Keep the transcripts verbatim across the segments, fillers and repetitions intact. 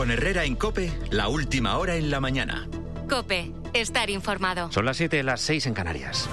Con Herrera en COPE, la última hora en la mañana. COPE, estar informado. Son las siete, las seis en Canarias.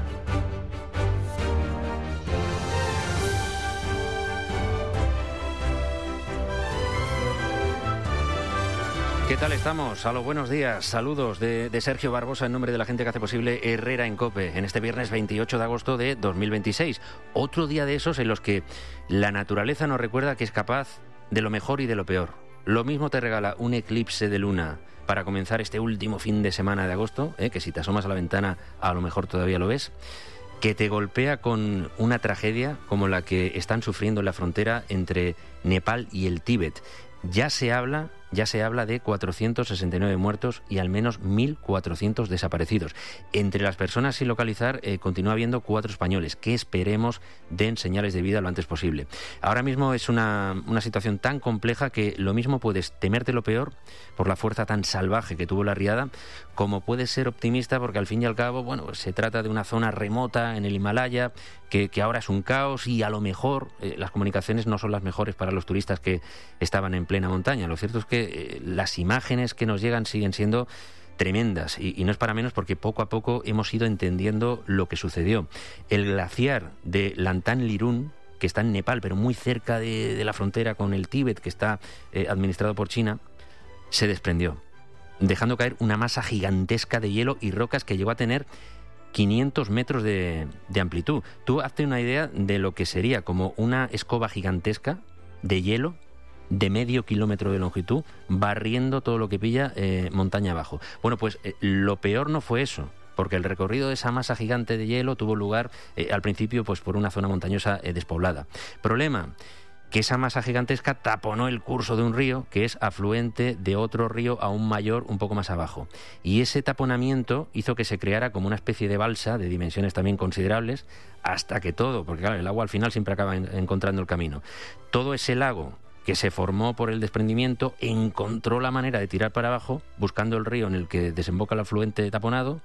¿Qué tal estamos? A los buenos días. Saludos de, de Sergio Barbosa en nombre de la gente que hace posible Herrera en COPE en este viernes veintiocho de agosto de dos mil veintiséis. Otro día de esos en los que la naturaleza nos recuerda que es capaz de lo mejor y de lo peor. Lo mismo te regala un eclipse de luna para comenzar este último fin de semana de agosto, ¿eh? Que si te asomas a la ventana a lo mejor todavía lo ves, que te golpea con una tragedia como la que están sufriendo en la frontera entre Nepal y el Tíbet. Ya se habla, ya se habla de cuatrocientos sesenta y nueve muertos y al menos mil cuatrocientos desaparecidos. Entre las personas sin localizar eh, continúa habiendo cuatro españoles que esperemos den señales de vida lo antes posible. Ahora mismo es una, una situación tan compleja que lo mismo puedes temerte lo peor por la fuerza tan salvaje que tuvo la riada, como puedes ser optimista porque al fin y al cabo, bueno, se trata de una zona remota en el Himalaya que, que ahora es un caos y a lo mejor eh, las comunicaciones no son las mejores para los turistas que estaban en plena montaña. Lo cierto es que eh, las imágenes que nos llegan siguen siendo tremendas y, y no es para menos porque poco a poco hemos ido entendiendo lo que sucedió. El glaciar de Lantan Lirun, que está en Nepal, pero muy cerca de, de la frontera con el Tíbet, que está eh, administrado por China, se desprendió, dejando caer una masa gigantesca de hielo y rocas que llegó a tener quinientos metros de, de amplitud. Tú hazte una idea de lo que sería como una escoba gigantesca de hielo de medio kilómetro de longitud, barriendo todo lo que pilla eh, montaña abajo. Bueno, pues eh, lo peor no fue eso, porque el recorrido de esa masa gigante de hielo tuvo lugar eh, al principio pues por una zona montañosa eh, despoblada. Problema, que esa masa gigantesca taponó el curso de un río que es afluente de otro río aún mayor un poco más abajo. Y ese taponamiento hizo que se creara como una especie de balsa de dimensiones también considerables hasta que todo, porque claro, el agua al final siempre acaba en, encontrando el camino. Todo ese lago que se formó por el desprendimiento encontró la manera de tirar para abajo buscando el río en el que desemboca el afluente taponado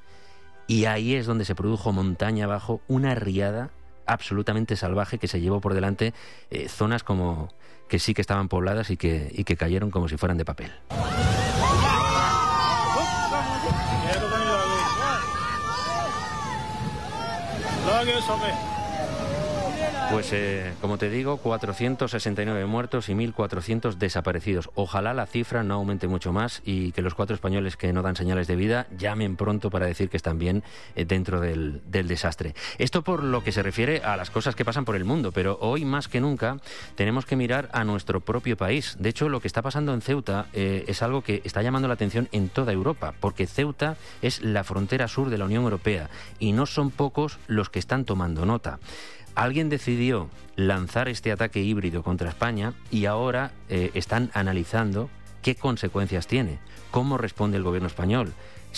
y ahí es donde se produjo montaña abajo una riada absolutamente salvaje que se llevó por delante eh, zonas como que sí que estaban pobladas y que, y que cayeron como si fueran de papel. Pues, eh, como te digo, cuatrocientos sesenta y nueve muertos y mil cuatrocientos desaparecidos. Ojalá la cifra no aumente mucho más y que los cuatro españoles que no dan señales de vida llamen pronto para decir que están bien eh, dentro del, del desastre. Esto por lo que se refiere a las cosas que pasan por el mundo, pero hoy más que nunca tenemos que mirar a nuestro propio país. De hecho, lo que está pasando en Ceuta eh, es algo que está llamando la atención en toda Europa, porque Ceuta es la frontera sur de la Unión Europea y no son pocos los que están tomando nota. Alguien decidió lanzar este ataque híbrido contra España y ahora eh, están analizando qué consecuencias tiene, cómo responde el gobierno español,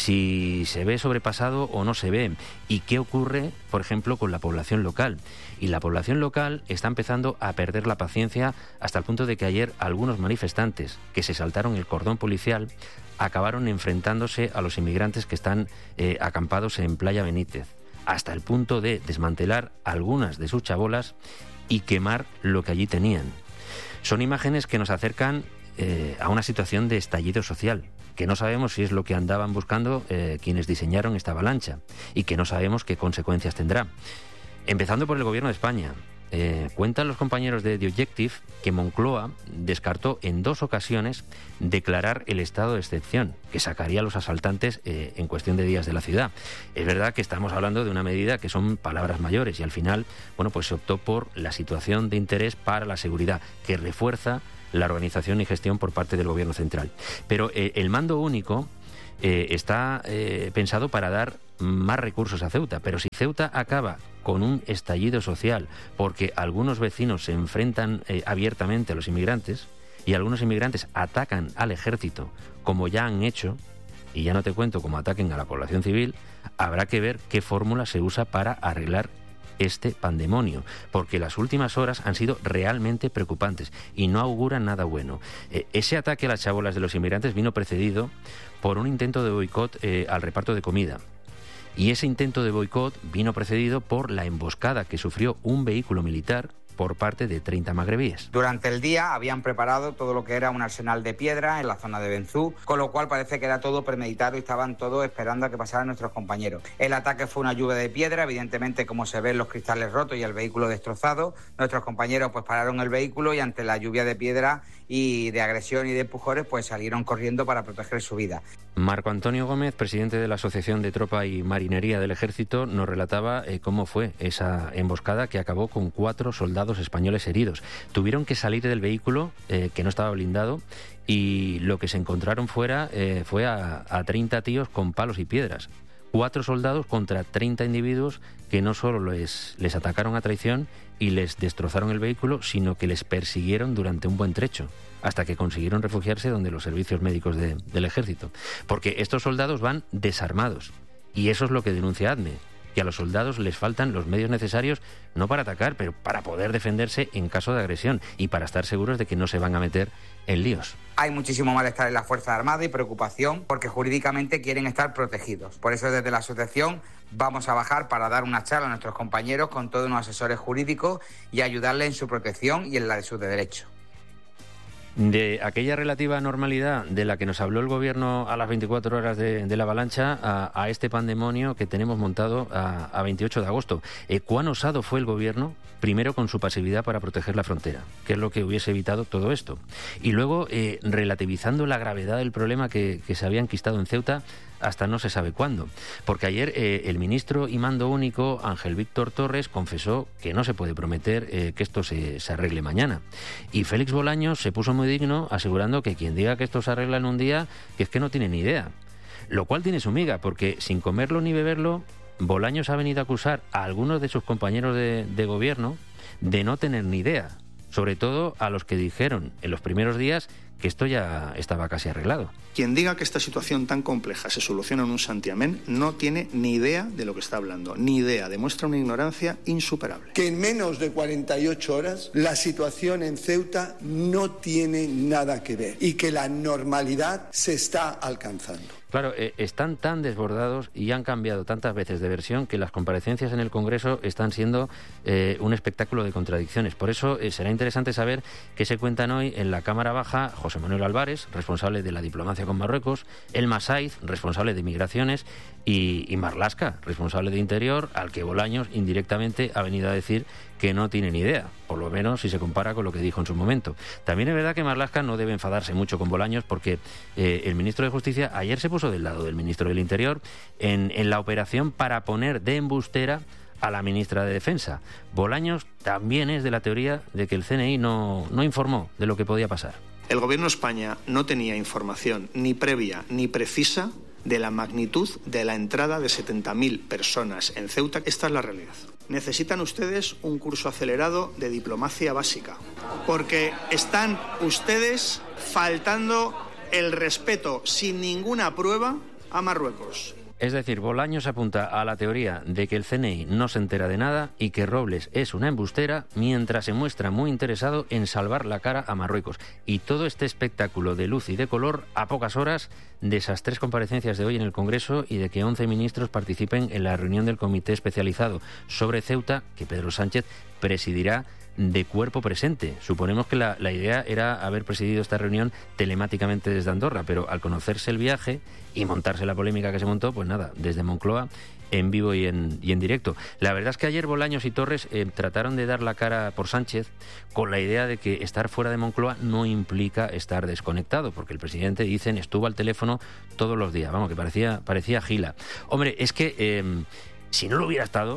si se ve sobrepasado o no se ve y qué ocurre, por ejemplo, con la población local. Y la población local está empezando a perder la paciencia hasta el punto de que ayer algunos manifestantes que se saltaron el cordón policial acabaron enfrentándose a los inmigrantes que están eh, acampados en Playa Benítez, hasta el punto de desmantelar algunas de sus chabolas y quemar lo que allí tenían. Son imágenes que nos acercan eh, a una situación de estallido social, que no sabemos si es lo que andaban buscando eh, quienes diseñaron esta avalancha y que no sabemos qué consecuencias tendrá. Empezando por el gobierno de España. Eh, cuentan los compañeros de The Objective que Moncloa descartó en dos ocasiones declarar el estado de excepción, que sacaría a los asaltantes eh, en cuestión de días de la ciudad. Es verdad que estamos hablando de una medida que son palabras mayores y al final, bueno, pues se optó por la situación de interés para la seguridad, que refuerza la organización y gestión por parte del gobierno central. Pero eh, el mando único eh, está eh, pensado para dar más recursos a Ceuta, pero si Ceuta acaba con un estallido social porque algunos vecinos se enfrentan eh, abiertamente a los inmigrantes y algunos inmigrantes atacan al ejército como ya han hecho, y ya no te cuento cómo ataquen a la población civil, habrá que ver qué fórmula se usa para arreglar este pandemonio, porque las últimas horas han sido realmente preocupantes y no auguran nada bueno. Eh, ese ataque a las chabolas de los inmigrantes vino precedido por un intento de boicot eh, al reparto de comida. Y ese intento de boicot vino precedido por la emboscada que sufrió un vehículo militar por parte de treinta magrebíes. Durante el día habían preparado todo lo que era un arsenal de piedra en la zona de Benzú, con lo cual parece que era todo premeditado y estaban todos esperando a que pasaran nuestros compañeros. El ataque fue una lluvia de piedra, evidentemente, como se ven, los cristales rotos y el vehículo destrozado. Nuestros compañeros pues pararon el vehículo y ante la lluvia de piedra y de agresión y de empujones pues salieron corriendo para proteger su vida. Marco Antonio Gómez, presidente de la Asociación de Tropa y Marinería del Ejército, nos relataba eh, cómo fue esa emboscada que acabó con cuatro soldados españoles heridos. Tuvieron que salir del vehículo, eh, que no estaba blindado, y lo que se encontraron fuera eh, fue a, a treinta tíos con palos y piedras. Cuatro soldados contra treinta individuos que no solo les, les atacaron a traición y les destrozaron el vehículo, sino que les persiguieron durante un buen trecho, hasta que consiguieron refugiarse donde los servicios médicos de, del ejército. Porque estos soldados van desarmados, y eso es lo que denuncia ADME, que a los soldados les faltan los medios necesarios, no para atacar, pero para poder defenderse en caso de agresión y para estar seguros de que no se van a meter en líos. Hay muchísimo malestar en las Fuerzas Armadas y preocupación porque jurídicamente quieren estar protegidos. Por eso desde la asociación vamos a bajar para dar una charla a nuestros compañeros con todos unos asesores jurídicos y ayudarles en su protección y en la de sus derechos. De aquella relativa normalidad de la que nos habló el gobierno a las veinticuatro horas de, de la avalancha a, a este pandemonio que tenemos montado a, a veintiocho de agosto. Eh, ¿Cuán osado fue el gobierno? Primero con su pasividad para proteger la frontera, que es lo que hubiese evitado todo esto. Y luego eh, relativizando la gravedad del problema que, que se había enquistado en Ceuta hasta no se sabe cuándo. Porque ayer eh, el ministro y mando único, Ángel Víctor Torres, confesó que no se puede prometer eh, que esto se, se arregle mañana. Y Félix Bolaños se puso muy digno asegurando que quien diga que esto se arregla en un día, que es que no tiene ni idea. Lo cual tiene su miga, porque sin comerlo ni beberlo, Bolaños ha venido a acusar a algunos de sus compañeros de, de gobierno de no tener ni idea, sobre todo a los que dijeron en los primeros días que esto ya estaba casi arreglado. Quien diga que esta situación tan compleja se soluciona en un santiamén no tiene ni idea de lo que está hablando, ni idea, demuestra una ignorancia insuperable. Que en menos de cuarenta y ocho horas la situación en Ceuta no tiene nada que ver y que la normalidad se está alcanzando. Claro, eh, están tan desbordados y han cambiado tantas veces de versión que las comparecencias en el Congreso están siendo eh, un espectáculo de contradicciones. Por eso eh, será interesante saber qué se cuentan hoy en la Cámara Baja José Manuel Álvarez, responsable de la diplomacia con Marruecos, Elma Saiz, responsable de Migraciones, y, y Marlaska, responsable de Interior, al que Bolaños indirectamente ha venido a decir que no tiene ni idea, por lo menos si se compara con lo que dijo en su momento. También es verdad que Marlaska no debe enfadarse mucho con Bolaños porque eh, el ministro de Justicia ayer se puso del lado del ministro del Interior en, en la operación para poner de embustera a la ministra de Defensa. Bolaños también es de la teoría de que el C N I no, no informó de lo que podía pasar. El gobierno de España no tenía información ni previa ni precisa de la magnitud de la entrada de setenta mil personas en Ceuta. Esta es la realidad. Necesitan ustedes un curso acelerado de diplomacia básica, porque están ustedes faltando el respeto sin ninguna prueba a Marruecos. Es decir, Bolaños apunta a la teoría de que el C N I no se entera de nada y que Robles es una embustera, mientras se muestra muy interesado en salvar la cara a Marruecos. Y todo este espectáculo de luz y de color a pocas horas de esas tres comparecencias de hoy en el Congreso y de que once ministros participen en la reunión del Comité Especializado sobre Ceuta, que Pedro Sánchez presidirá de cuerpo presente. Suponemos que la, la idea era haber presidido esta reunión telemáticamente desde Andorra, pero al conocerse el viaje y montarse la polémica que se montó, pues nada, desde Moncloa, en vivo y en, y en directo. La verdad es que ayer Bolaños y Torres eh, trataron de dar la cara por Sánchez con la idea de que estar fuera de Moncloa no implica estar desconectado, porque el presidente, dicen, estuvo al teléfono todos los días. Vamos, que parecía, parecía gila. Hombre, es que eh, si no lo hubiera estado,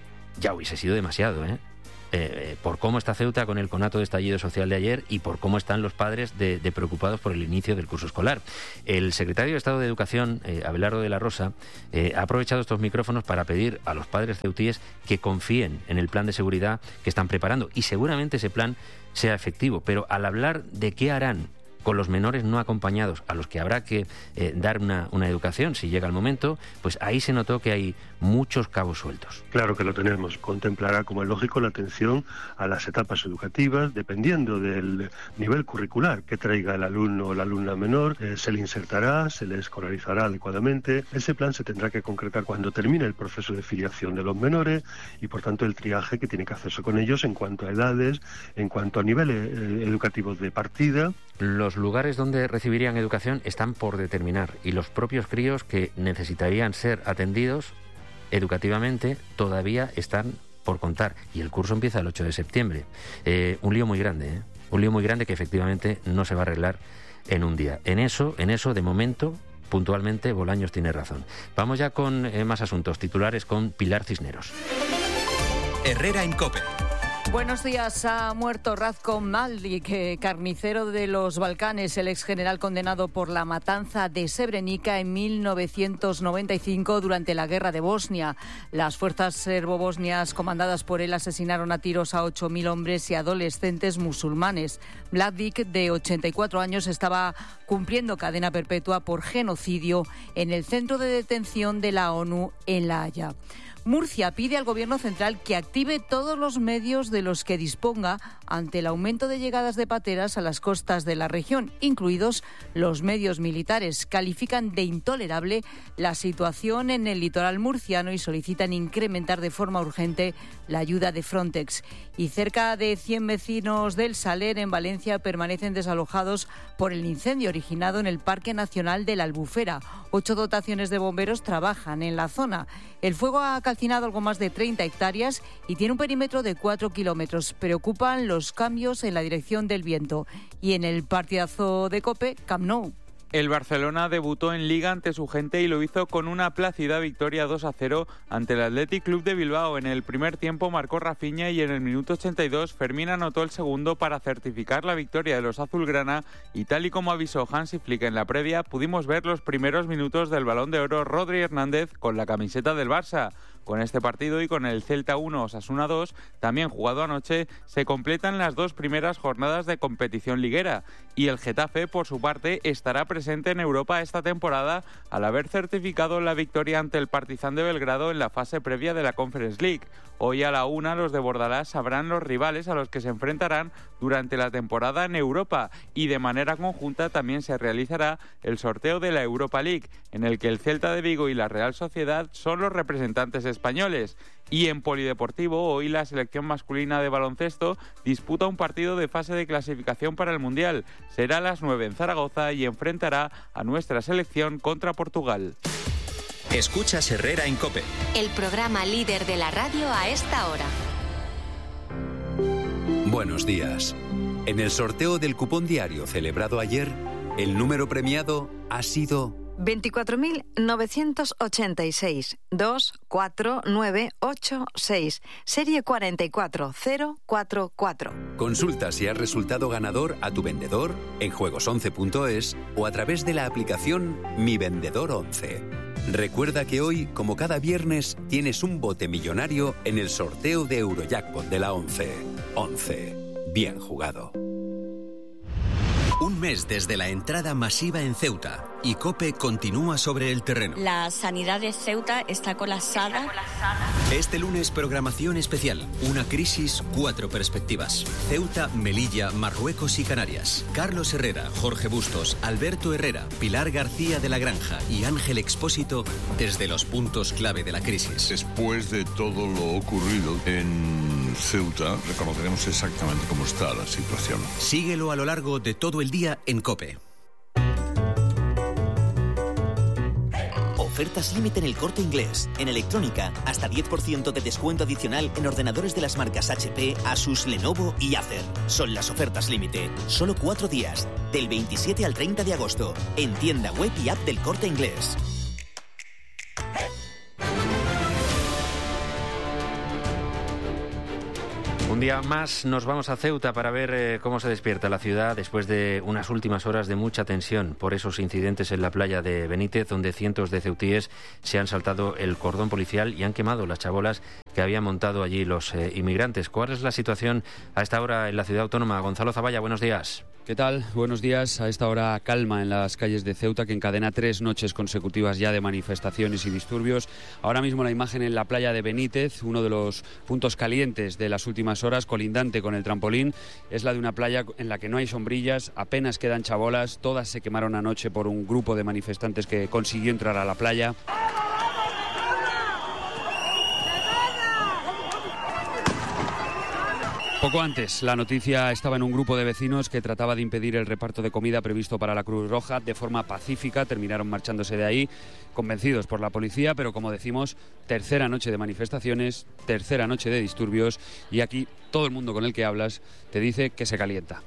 ya hubiese sido demasiado, ¿eh? Eh, por cómo está Ceuta con el conato de estallido social de ayer y por cómo están los padres de, de preocupados por el inicio del curso escolar. El secretario de Estado de Educación, eh, Abelardo de la Rosa, eh, ha aprovechado estos micrófonos para pedir a los padres ceutíes que confíen en el plan de seguridad que están preparando, y seguramente ese plan sea efectivo, pero al hablar de qué harán con los menores no acompañados, a los que habrá que eh, dar una, una educación si llega el momento, pues ahí se notó que hay muchos cabos sueltos. Claro que lo tenemos. Contemplará, como es lógico, la atención a las etapas educativas, dependiendo del nivel curricular que traiga el alumno o la alumna menor, eh, se le insertará, se le escolarizará adecuadamente. Ese plan se tendrá que concretar cuando termine el proceso de filiación de los menores y, por tanto, el triaje que tiene que hacerse con ellos en cuanto a edades, en cuanto a niveles eh, educativos de partida. Los lugares donde recibirían educación están por determinar y los propios críos que necesitarían ser atendidos educativamente todavía están por contar. Y el curso empieza el ocho de septiembre. Eh, un lío muy grande, ¿eh? Un lío muy grande que efectivamente no se va a arreglar en un día. En eso, en eso, de momento, puntualmente, Bolaños tiene razón. Vamos ya con eh, más asuntos. Titulares con Pilar Cisneros. Herrera en COPE. Buenos días. Ha muerto Ratko Mladic, carnicero de los Balcanes, el ex general condenado por la matanza de Srebrenica en mil novecientos noventa y cinco durante la guerra de Bosnia. Las fuerzas serbobosnias comandadas por él asesinaron a tiros a ocho mil hombres y adolescentes musulmanes. Mladic, de ochenta y cuatro años, estaba cumpliendo cadena perpetua por genocidio en el centro de detención de la ONU en La Haya. Murcia pide al Gobierno central que active todos los medios de los que disponga ante el aumento de llegadas de pateras a las costas de la región, incluidos los medios militares. Califican de intolerable la situación en el litoral murciano y solicitan incrementar de forma urgente la ayuda de Frontex. Y cerca de cien vecinos del Saler, en Valencia, permanecen desalojados por el incendio originado en el Parque Nacional de la Albufera. Ocho dotaciones de bomberos trabajan en la zona. El fuego ha calcinado algo más de treinta hectáreas y tiene un perímetro de cuatro kilómetros. Preocupan los cambios en la dirección del viento. Y en el partidazo de COPE, Camp Nou. El Barcelona debutó en Liga ante su gente y lo hizo con una plácida victoria dos a cero ante el Athletic Club de Bilbao. En el primer tiempo marcó Rafinha y en el minuto ochenta y dos Fermín anotó el segundo para certificar la victoria de los azulgrana, y tal y como avisó Hansi Flick en la previa, pudimos ver los primeros minutos del Balón de Oro Rodri Hernández con la camiseta del Barça. Con este partido y con el Celta uno Osasuna dos, también jugado anoche, se completan las dos primeras jornadas de competición liguera. Y el Getafe, por su parte, estará presente en Europa esta temporada al haber certificado la victoria ante el Partizan de Belgrado en la fase previa de la Conference League. Hoy a la una los de Bordalás sabrán los rivales a los que se enfrentarán durante la temporada en Europa, y de manera conjunta también se realizará el sorteo de la Europa League, en el que el Celta de Vigo y la Real Sociedad son los representantes españoles. Y en polideportivo, hoy la selección masculina de baloncesto disputa un partido de fase de clasificación para el Mundial. Será a las nueve en Zaragoza y enfrentará a nuestra selección contra Portugal. Escuchas Herrera en COPE. El programa líder de la radio a esta hora. Buenos días. En el sorteo del cupón diario celebrado ayer, el número premiado ha sido veinticuatro mil novecientos ochenta y seis, dos cuatro nueve ocho seis, serie cuatro cuatro cero cuatro cuatro. Consulta si has resultado ganador a tu vendedor en juegos once punto es o a través de la aplicación Mi Vendedor once. Recuerda que hoy, como cada viernes, tienes un bote millonario en el sorteo de Eurojackpot de la once. once. Bien jugado. Un mes desde la entrada masiva en Ceuta y COPE continúa sobre el terreno. La sanidad de Ceuta está colapsada. Este lunes, programación especial. Una crisis, cuatro perspectivas. Ceuta, Melilla, Marruecos y Canarias. Carlos Herrera, Jorge Bustos, Alberto Herrera, Pilar García de la Granja y Ángel Expósito desde los puntos clave de la crisis. Después de todo lo ocurrido en Ceuta, reconoceremos exactamente cómo está la situación. Síguelo a lo largo de todo el día en COPE. Ofertas límite en El Corte Inglés. En electrónica, hasta diez por ciento de descuento adicional en ordenadores de las marcas H P, Asus, Lenovo y Acer. Son las ofertas límite. Solo cuatro días, del veintisiete al treinta de agosto, en tienda web y app del Corte Inglés. Un día más nos vamos a Ceuta para ver eh, cómo se despierta la ciudad después de unas últimas horas de mucha tensión por esos incidentes en la playa de Benítez, donde cientos de ceutíes se han saltado el cordón policial y han quemado las chabolas que que habían montado allí los eh, inmigrantes. ¿Cuál es la situación a esta hora en la ciudad autónoma? Gonzalo Zavalla, buenos días. ¿Qué tal? Buenos días. A esta hora calma en las calles de Ceuta, que encadena tres noches consecutivas ya de manifestaciones y disturbios. Ahora mismo la imagen en la playa de Benítez, uno de los puntos calientes de las últimas horas, colindante con el trampolín, es la de una playa en la que no hay sombrillas, apenas quedan chabolas, todas se quemaron anoche por un grupo de manifestantes que consiguió entrar a la playa. Poco antes, la noticia estaba en un grupo de vecinos que trataba de impedir el reparto de comida previsto para la Cruz Roja de forma pacífica. Terminaron marchándose de ahí, convencidos por la policía, pero como decimos, tercera noche de manifestaciones, tercera noche de disturbios, y aquí todo el mundo con el que hablas te dice que se calienta.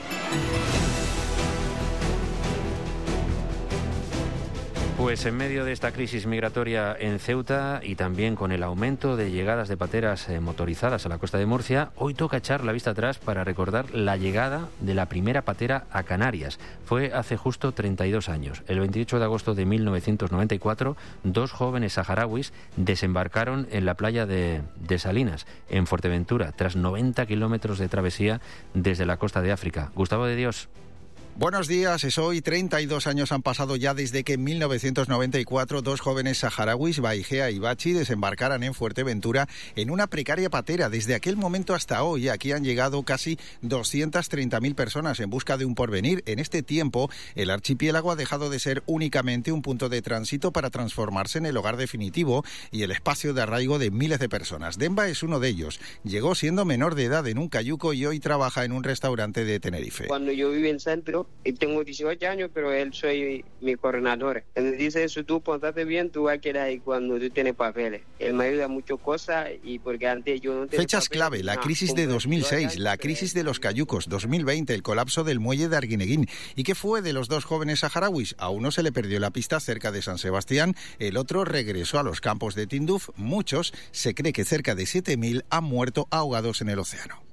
Pues en medio de esta crisis migratoria en Ceuta y también con el aumento de llegadas de pateras eh, motorizadas a la costa de Murcia, hoy toca echar la vista atrás para recordar la llegada de la primera patera a Canarias. Fue hace justo treinta y dos años. El veintiocho de agosto de mil novecientos noventa y cuatro, dos jóvenes saharauis desembarcaron en la playa de, de Salinas, en Fuerteventura, tras noventa kilómetros de travesía desde la costa de África. Gustavo de Dios. Buenos días, es hoy. treinta y dos años han pasado ya desde que en mil novecientos noventa y cuatro dos jóvenes saharauis, Baigea y Bachi, desembarcaran en Fuerteventura en una precaria patera. Desde aquel momento hasta hoy, aquí han llegado casi doscientas treinta mil personas en busca de un porvenir. En este tiempo, el archipiélago ha dejado de ser únicamente un punto de tránsito para transformarse en el hogar definitivo y el espacio de arraigo de miles de personas. Demba es uno de ellos. Llegó siendo menor de edad en un cayuco y hoy trabaja en un restaurante de Tenerife. Cuando yo viví en centro, y tengo dieciocho años, pero él soy mi coordinador. Él dice eso, tú pontate bien, tú vas a quedar ahí cuando tú tienes papeles. Él me ayuda muchas cosas y porque antes yo no tenía Fechas papeles, clave, la no, crisis de dos mil seis, la crisis de los cayucos, dos mil veinte, el colapso del muelle de Arguineguín. ¿Y qué fue de los dos jóvenes saharauis? A uno se le perdió la pista cerca de San Sebastián, el otro regresó a los campos de Tinduf. Muchos, se cree que cerca de siete mil han muerto ahogados en el océano.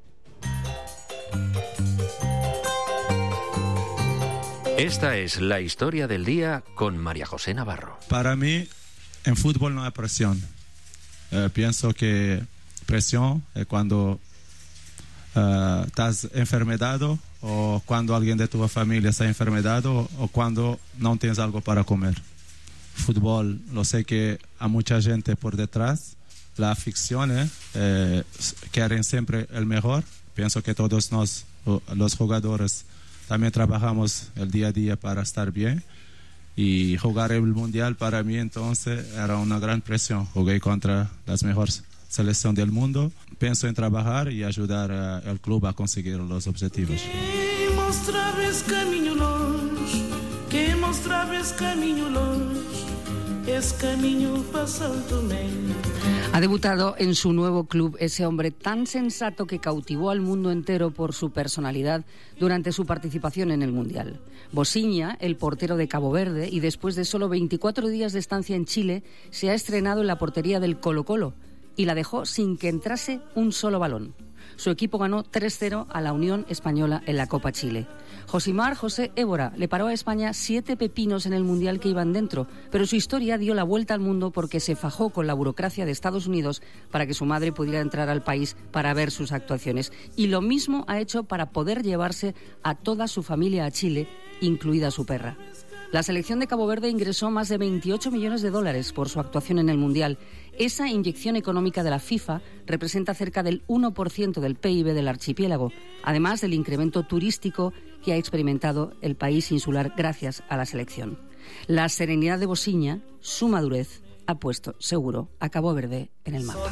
Esta es la historia del día con María José Navarro. Para mí, en fútbol no hay presión. Eh, pienso que presión es cuando uh, estás enfermedado o cuando alguien de tu familia está enfermedado o cuando no tienes algo para comer. Fútbol, lo sé que hay mucha gente por detrás. La afición eh, quieren siempre el mejor. Pienso que todos nos, los jugadores, también trabajamos el día a día para estar bien, y jugar el Mundial para mí entonces era una gran presión. Jugué contra las mejores selecciones del mundo. Pienso en trabajar y ayudar al club a conseguir los objetivos. Que mostrabas camino longe, que mostrabas camino longe, es camino para Santo Tomé. Ha debutado en su nuevo club ese hombre tan sensato que cautivó al mundo entero por su personalidad durante su participación en el Mundial. Bosiña, el portero de Cabo Verde, y después de solo veinticuatro días de estancia en Chile, se ha estrenado en la portería del Colo-Colo y la dejó sin que entrase un solo balón. Su equipo ganó tres cero a la Unión Española en la Copa Chile. Josimar José Évora le paró a España siete pepinos en el Mundial que iban dentro, pero su historia dio la vuelta al mundo porque se fajó con la burocracia de Estados Unidos para que su madre pudiera entrar al país para ver sus actuaciones. Y lo mismo ha hecho para poder llevarse a toda su familia a Chile, incluida su perra. La selección de Cabo Verde ingresó más de veintiocho millones de dólares por su actuación en el Mundial. Esa inyección económica de la FIFA representa cerca del uno por ciento del P I B del archipiélago, además del incremento turístico que ha experimentado el país insular gracias a la selección. La serenidad de Bosiña, su madurez, ha puesto seguro a Cabo Verde en el mapa.